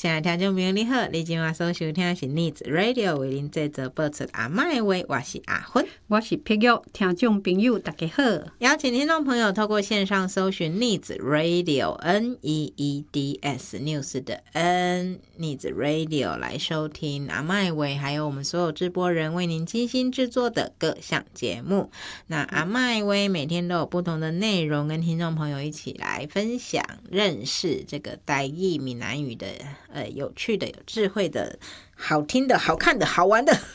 亲爱的听众朋友你好，你今晚所收听的是 Needs Radio 为您制作播出阿嬷的话，我是阿芬， 我是碧玉，听众朋友大家好。 邀请听众朋友透过线上搜寻 Needs Radio NEEDS News 的 N Needs Radio 来收听阿嬷的话，还有我们所有直播人为您精心制作的各项节目。那阿嬷的话每天都有不同的内容跟听众朋友一起来分享认识这个台语闽南语的有趣的有智慧的好听的好看的好玩的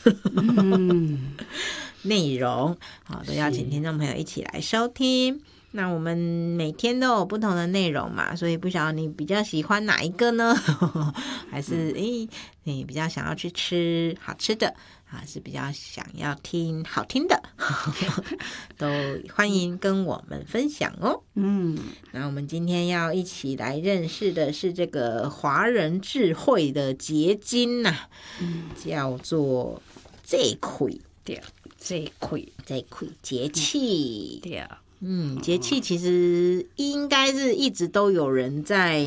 内容，好，都邀请听众朋友一起来收听。那我们每天都有不同的内容嘛，所以不晓得你比较喜欢哪一个呢？还是你比较想要去吃好吃的，还是比较想要听好听的都欢迎跟我们分享哦。那我们今天要一起来认识的是这个华人智慧的结晶啊，叫做这亏， 对，这亏节气， 对。 节气其实应该是一直都有人在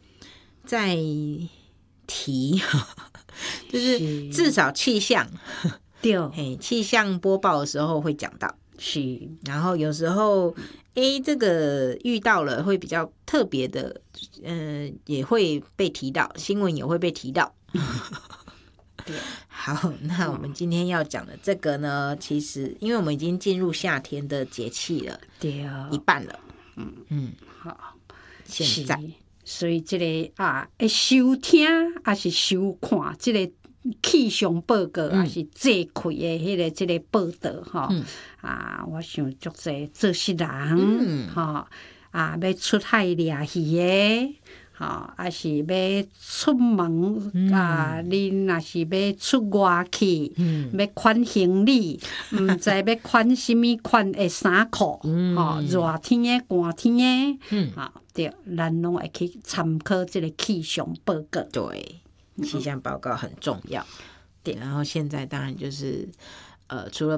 提，就是至少气象，对，气象播报的时候会讲到， 是， 然后有时候这个遇到了会比较特别的，也会被提到，新闻也会被提到。好，那我们今天要讲的这个呢，其实因为我们已经进入夏天的节气了， 对， 一半了， 好， 现在， 所以这个收听还是收看这个气象报告，还是这开的迄个这个报道哈，我想足侪做事人要出海掠鱼的。还是要出门你若是要出外去，要款行李，毋知要款什么款的衫裤，热天的、寒天的，对，咱拢会去参考这个气象报告。 对，气象报告很重要。对，然后现在当然就是除了